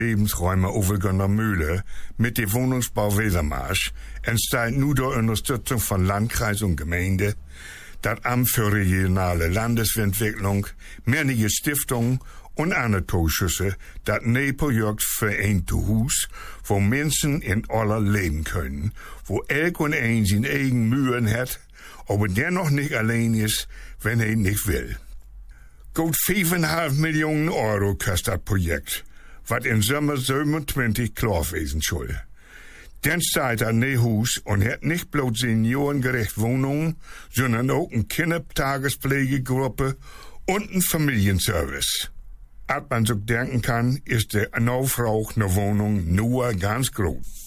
Lebensräume overgående Mühle mit dem Wohnungsbau Wesermarsch entsteht nur durch Unterstützung von Landkreis und Gemeinde, das Amt für regionale Landesentwicklung, mehrere Stiftungen und andere Zuschüsse, das Projekt vereint zu Hus, wo Menschen in aller leben können, wo elk und ein sein eigen Mühen hat, aber dennoch nicht allein ist, wenn er nicht will. Gut 5,5 Millionen Euro kostet das Projekt, was in Sommer 27 klar wesen soll. Dann steht er ne Hus und hat nicht bloß seniorengerecht Wohnungen, sondern auch eine Kindertagespflegegruppe und einen Familienservice. Als man so denken kann, ist der Aufrauch einer Wohnung nur ganz groß.